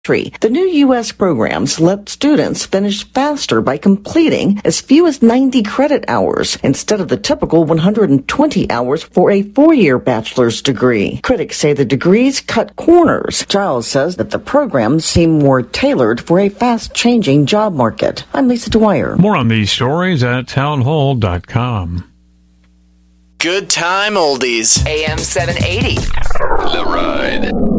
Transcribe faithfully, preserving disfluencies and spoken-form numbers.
The new U S programs let students finish faster by completing as few as ninety credit hours instead of the typical one hundred twenty hours for a four-year bachelor's degree. Critics say the degrees cut corners. Giles says that the programs seem more tailored for a fast-changing job market. I'm Lisa Dwyer. More on these stories at townhall dot com. Good time oldies. A M seven eighty. The Ride.